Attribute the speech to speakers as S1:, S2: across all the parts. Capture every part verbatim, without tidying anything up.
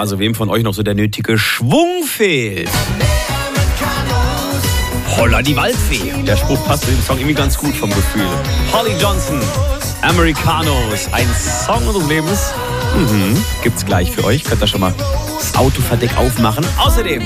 S1: also wem von euch noch so der nötige Schwung fehlt. Holla die Waldfee. Der Spruch passt zu dem Song irgendwie ganz gut vom Gefühl. Holly Johnson, Americanos, ein Song unseres Lebens. Mhm. Gibt's gleich für euch. Könnt ihr schon mal das Autoverdeck aufmachen. Außerdem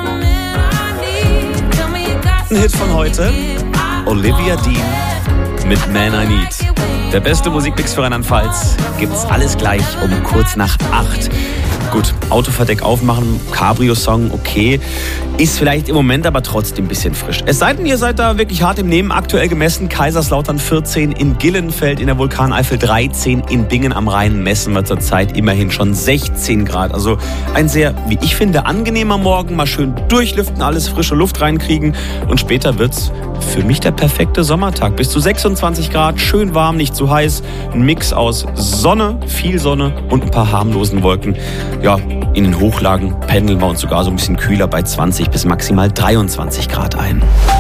S1: ein Hit von heute. Olivia Dean mit Man I Need. Der beste Musikmix für Rheinland-Pfalz gibt's alles gleich um kurz nach acht. Gut, Autoverdeck aufmachen, Cabrio-Song, okay. Ist vielleicht im Moment aber trotzdem ein bisschen frisch. Es sei denn, ihr seid da wirklich hart im Nehmen. Aktuell gemessen Kaiserslautern vierzehn, in Gillenfeld in der Vulkaneifel dreizehn, in Bingen am Rhein messen wir zurzeit immerhin schon sechzehn Grad. Also ein sehr, wie ich finde, angenehmer Morgen. Mal schön durchlüften, alles frische Luft reinkriegen. Und später wird's für mich der perfekte Sommertag. Bis zu sechsundzwanzig Grad, schön warm, nicht zu heiß. Ein Mix aus Sonne, viel Sonne und ein paar harmlosen Wolken. Ja, in den Hochlagen pendeln wir uns sogar so ein bisschen kühler bei zwanzig bis maximal dreiundzwanzig Grad ein.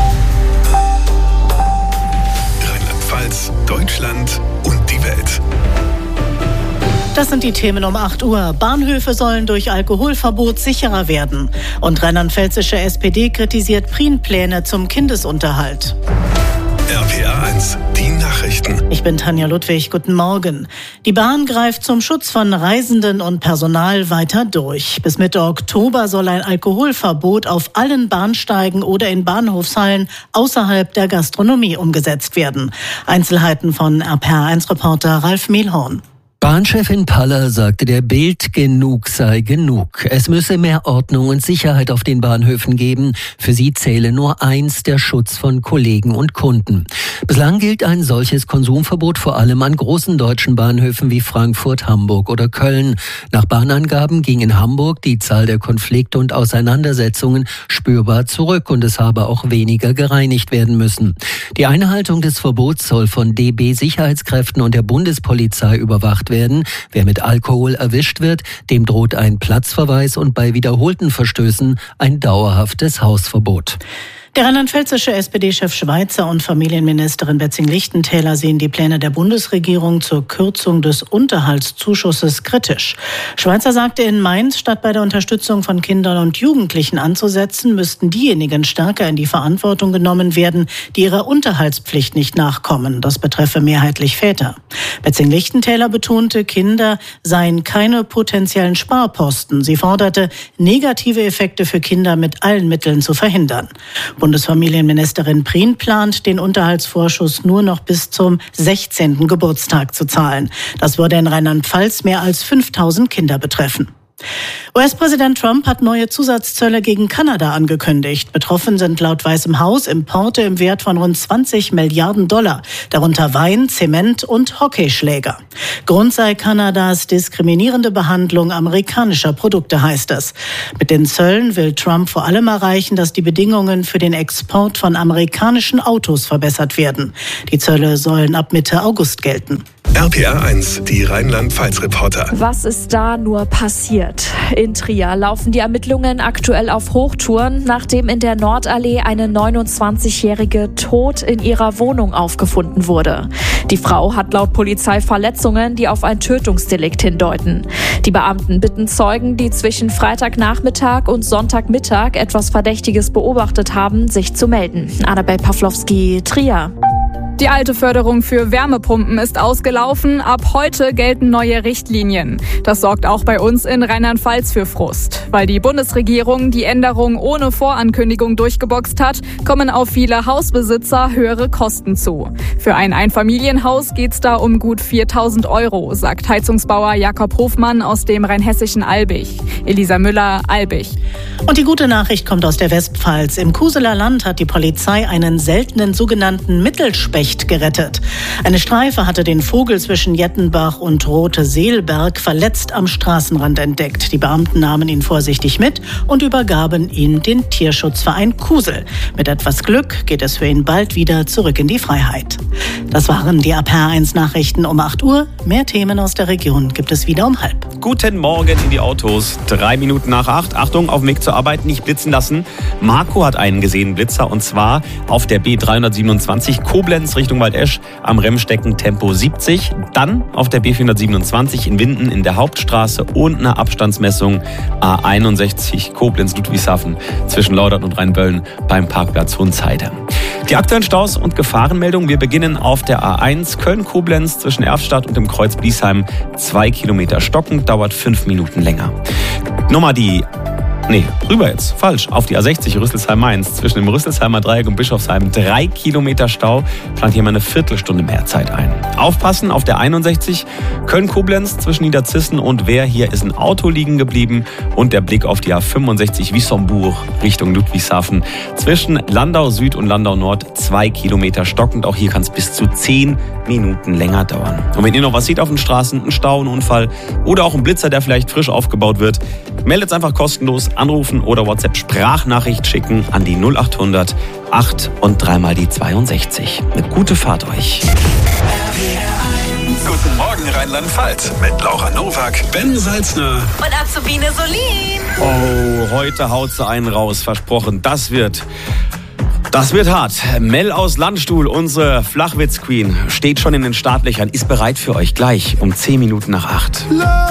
S2: Rheinland-Pfalz, Deutschland und die Welt.
S3: Das sind die Themen um acht Uhr. Bahnhöfe sollen durch Alkoholverbot sicherer werden. Und rheinland-pfälzische S P D kritisiert Prien-Pläne zum Kindesunterhalt.
S2: R P R eins, die Nachrichten.
S3: Ich bin Tanja Ludwig, guten Morgen. Die Bahn greift zum Schutz von Reisenden und Personal weiter durch. Bis Mitte Oktober soll ein Alkoholverbot auf allen Bahnsteigen oder in Bahnhofshallen außerhalb der Gastronomie umgesetzt werden. Einzelheiten von R P R eins Reporter Ralf Mehlhorn.
S4: Bahnchefin Paller sagte der Bild, genug sei genug. Es müsse mehr Ordnung und Sicherheit auf den Bahnhöfen geben. Für sie zähle nur eins, der Schutz von Kollegen und Kunden. Bislang gilt ein solches Konsumverbot vor allem an großen deutschen Bahnhöfen wie Frankfurt, Hamburg oder Köln. Nach Bahnangaben ging in Hamburg die Zahl der Konflikte und Auseinandersetzungen spürbar zurück und es habe auch weniger gereinigt werden müssen. Die Einhaltung des Verbots soll von D B-Sicherheitskräften und der Bundespolizei überwacht werden. werden. Wer mit Alkohol erwischt wird, dem droht ein Platzverweis und bei wiederholten Verstößen ein dauerhaftes Hausverbot.
S3: Der rheinland-pfälzische S P D-Chef Schweizer und Familienministerin Betzing-Lichtentäler sehen die Pläne der Bundesregierung zur Kürzung des Unterhaltszuschusses kritisch. Schweizer sagte in Mainz, statt bei der Unterstützung von Kindern und Jugendlichen anzusetzen, müssten diejenigen stärker in die Verantwortung genommen werden, die ihrer Unterhaltspflicht nicht nachkommen. Das betreffe mehrheitlich Väter. Betzing-Lichtentäler betonte, Kinder seien keine potenziellen Sparposten. Sie forderte, negative Effekte für Kinder mit allen Mitteln zu verhindern. Bundesfamilienministerin Prien plant, den Unterhaltsvorschuss nur noch bis zum sechzehnten Geburtstag zu zahlen. Das würde in Rheinland-Pfalz mehr als fünftausend Kinder betreffen. U S-Präsident Trump hat neue Zusatzzölle gegen Kanada angekündigt. Betroffen sind laut Weißem Haus Importe im Wert von rund zwanzig Milliarden Dollar, darunter Wein, Zement und Hockeyschläger. Grund sei Kanadas diskriminierende Behandlung amerikanischer Produkte, heißt es. Mit den Zöllen will Trump vor allem erreichen, dass die Bedingungen für den Export von amerikanischen Autos verbessert werden. Die Zölle sollen ab Mitte August gelten.
S2: R P R eins, die Rheinland-Pfalz-Reporter.
S5: Was ist da nur passiert? In Trier laufen die Ermittlungen aktuell auf Hochtouren, nachdem in der Nordallee eine neunundzwanzigjährige tot in ihrer Wohnung aufgefunden wurde. Die Frau hat laut Polizei Verletzungen, die auf ein Tötungsdelikt hindeuten. Die Beamten bitten Zeugen, die zwischen Freitagnachmittag und Sonntagmittag etwas Verdächtiges beobachtet haben, sich zu melden. Annabel Pawlowski, Trier.
S6: Die alte Förderung für Wärmepumpen ist ausgelaufen. Ab heute gelten neue Richtlinien. Das sorgt auch bei uns in Rheinland-Pfalz für Frust. Weil die Bundesregierung die Änderung ohne Vorankündigung durchgeboxt hat, kommen auf viele Hausbesitzer höhere Kosten zu. Für ein Einfamilienhaus geht's da um gut viertausend Euro, sagt Heizungsbauer Jakob Hofmann aus dem rheinhessischen Albig. Elisa Müller, Albig.
S3: Und die gute Nachricht kommt aus der Westpfalz. Im Kuseler Land hat die Polizei einen seltenen sogenannten Mittelspecht gerettet. Eine Streife hatte den Vogel zwischen Jettenbach und Rote-Seelberg verletzt am Straßenrand entdeckt. Die Beamten nahmen ihn vorsichtig mit und übergaben ihn den Tierschutzverein Kusel. Mit etwas Glück geht es für ihn bald wieder zurück in die Freiheit. Das waren die R P R eins Nachrichten um acht Uhr. Mehr Themen aus der Region gibt es wieder um halb.
S1: guten Morgen in die Autos. Drei Minuten nach acht. Achtung, auf dem Weg zur Arbeit nicht blitzen lassen. Marco hat einen gesehen, Blitzer, und zwar auf der B dreihundertsiebenundzwanzig Koblenz Richtung Waldesch am Remmstecken Tempo siebzig. Dann auf der B vierhundertsiebenundzwanzig in Winden in der Hauptstraße und eine Abstandsmessung A einundsechzig Koblenz-Ludwigshafen zwischen Laudern und Rheinböllen beim Parkplatz Hunsheide. Die aktuellen Staus und Gefahrenmeldungen. Wir beginnen auf der A eins Köln-Koblenz zwischen Erftstadt und dem Kreuz Biesheim. Zwei Kilometer stockend, dauert fünf Minuten länger. Nochmal die... Nee, rüber jetzt. Falsch. Auf die A sechzig Rüsselsheim-Mainz. Zwischen dem Rüsselsheimer Dreieck und Bischofsheim drei Kilometer Stau. Plant hier mal eine Viertelstunde mehr Zeit ein. Aufpassen auf der einundsechzig Köln-Koblenz zwischen Niederzissen und Wehr. Hier ist ein Auto liegen geblieben. Und der Blick auf die A fünfundsechzig Wissembourg Richtung Ludwigshafen. Zwischen Landau Süd und Landau Nord zwei Kilometer stockend. Auch hier kann es bis zu zehn Minuten länger dauern. Und wenn ihr noch was seht auf den Straßen, einen Stau, einen Unfall oder auch einen Blitzer, der vielleicht frisch aufgebaut wird, meldet es einfach kostenlos. Anrufen oder WhatsApp-Sprachnachricht schicken an die null achthundert acht und dreimal die zweiundsechzig. Eine gute Fahrt euch.
S2: Guten Morgen Rheinland-Pfalz mit Laura Nowak, Ben Salzner
S7: und Azubine Solin.
S1: Oh, heute haut sie einen raus, versprochen. Das wird... Das wird hart. Mel aus Landstuhl, unsere Flachwitz-Queen, steht schon in den Startlöchern, ist bereit für euch gleich um zehn Minuten nach acht.